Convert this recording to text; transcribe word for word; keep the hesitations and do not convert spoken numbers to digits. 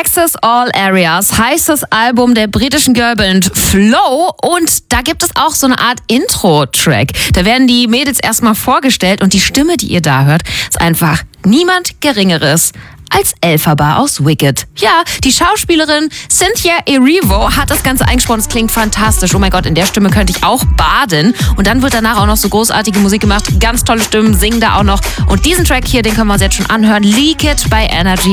Access All Areas heißt das Album der britischen Girlband Flow und da gibt es auch so eine Art Intro-Track. Da werden die Mädels erstmal vorgestellt und die Stimme, die ihr da hört, ist einfach niemand Geringeres als Elphaba aus Wicked. Ja, die Schauspielerin Cynthia Erivo hat das Ganze eingesprochen. Es klingt fantastisch. Oh mein Gott, in der Stimme könnte ich auch baden. Und dann wird danach auch noch so großartige Musik gemacht. Ganz tolle Stimmen, singen da auch noch. Und diesen Track hier, den können wir uns jetzt schon anhören. Leak It bei Energy.